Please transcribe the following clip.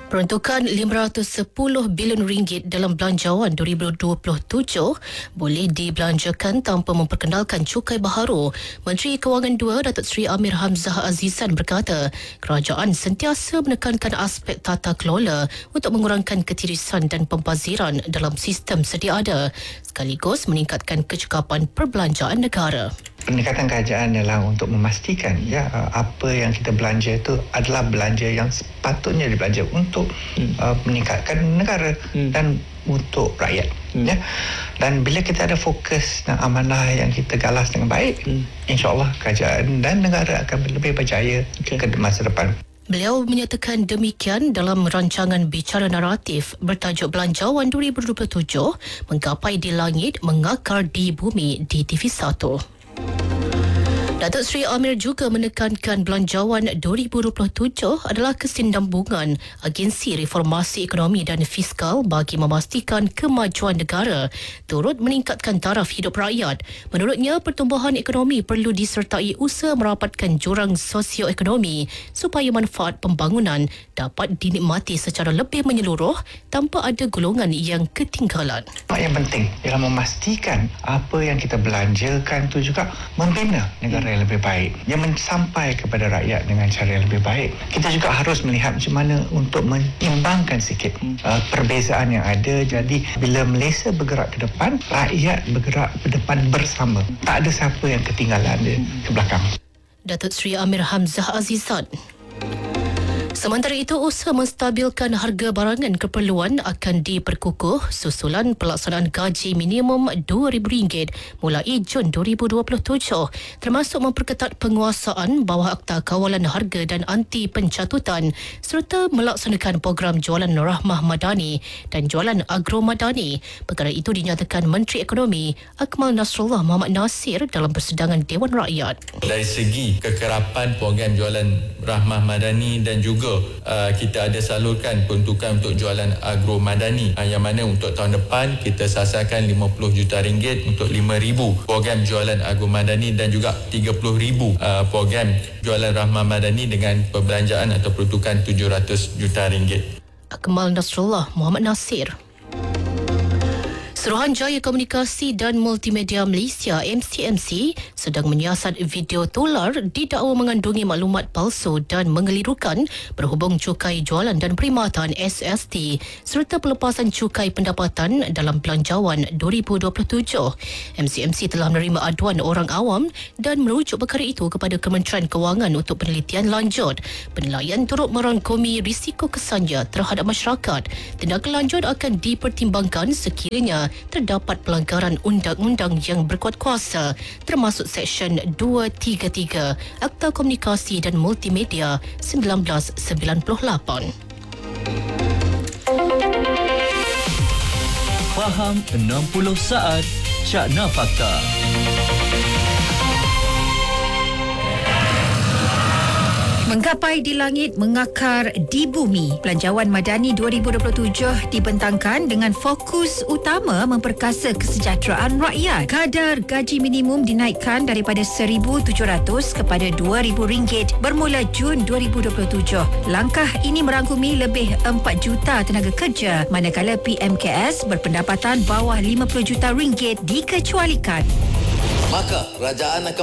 Peruntukan RM510 bilion dalam belanjawan 2027 boleh dibelanjakan tanpa memperkenalkan cukai baharu. Menteri Kewangan II, Datuk Seri Amir Hamzah Azizan berkata, kerajaan sentiasa menekankan aspek tata kelola untuk mengurangkan ketirisan dan pembaziran dalam sistem sedia ada, sekaligus meningkatkan kecekapan perbelanjaan negara. Pendekatan kerajaan adalah untuk memastikan apa yang kita belanja itu adalah belanja yang sepatutnya dibelanja untuk meningkatkan negara dan untuk rakyat. Dan bila kita ada fokus dan amanah yang kita galas dengan baik, insya-Allah kerajaan dan negara akan lebih berjaya ke masa depan. Beliau menyatakan demikian dalam rancangan bicara naratif bertajuk Belanjawan 2027 Menggapai di Langit, Mengakar di Bumi di TV1. Datuk Seri Amir juga menekankan belanjawan 2027 adalah kesinambungan agensi reformasi ekonomi dan fiskal bagi memastikan kemajuan negara turut meningkatkan taraf hidup rakyat. Menurutnya, pertumbuhan ekonomi perlu disertai usaha merapatkan jurang sosioekonomi supaya manfaat pembangunan dapat dinikmati secara lebih menyeluruh tanpa ada golongan yang ketinggalan. Yang penting ialah memastikan apa yang kita belanjakan itu juga membina negara yang lebih baik, yang sampai kepada rakyat dengan cara yang lebih baik. Kita juga harus melihat macam mana untuk menyimbangkan sikit perbezaan yang ada. Jadi bila Malaysia bergerak ke depan, rakyat bergerak ke depan bersama. Tak ada siapa yang ketinggalan ke belakang. Datuk Seri Amir Hamzah Azizan. Sementara itu, usaha menstabilkan harga barangan keperluan akan diperkukuh susulan pelaksanaan gaji minimum RM2,000 mulai Jun 2027, termasuk memperketat penguasaan bawah Akta Kawalan Harga dan Anti Pencatutan serta melaksanakan program jualan rahmah madani dan jualan agro madani. Perkara itu dinyatakan Menteri Ekonomi Akmal Nasrullah Mohamad Nasir dalam persidangan Dewan Rakyat. Dari segi kekerapan program jualan rahmah madani dan juga kita ada salurkan peruntukan untuk jualan agro madani, yang mana untuk tahun depan kita sasarkan RM50 juta untuk 5,000 program jualan agro madani dan juga 30,000 program jualan rahmah madani dengan perbelanjaan atau peruntukan RM700 juta. Akmal Nasrullah Mohamad Nasir. Suruhanjaya Komunikasi dan Multimedia Malaysia MCMC sedang menyiasat video tular didakwa mengandungi maklumat palsu dan mengelirukan berhubung cukai jualan dan perkhidmatan SST serta pelepasan cukai pendapatan dalam belanjawan 2027. MCMC telah menerima aduan orang awam dan merujuk perkara itu kepada Kementerian Kewangan untuk penelitian lanjut. Penilaian turut merangkumi risiko kesannya terhadap masyarakat. Tindakan lanjut akan dipertimbangkan sekiranya terdapat pelanggaran undang-undang yang berkuat kuasa termasuk Seksyen 233 Akta Komunikasi dan Multimedia 1998. Faham 60 saat Cakna Fakta. Menggapai di langit, mengakar di bumi. Belanjawan Madani 2027 dibentangkan dengan fokus utama memperkasa kesejahteraan rakyat. Kadar gaji minimum dinaikkan daripada RM1,700 kepada RM2,000 bermula Jun 2027. Langkah ini merangkumi lebih 4 juta tenaga kerja, manakala PMKS berpendapatan bawah RM50 juta dikecualikan. Maka kerajaan akan